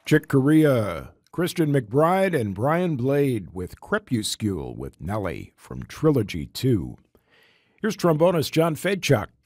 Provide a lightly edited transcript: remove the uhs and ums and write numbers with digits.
Chick Corea, Christian McBride, and Brian Blade with Crepuscule with Nelly from Trilogy 2. Here's trombonist John Fedchuk.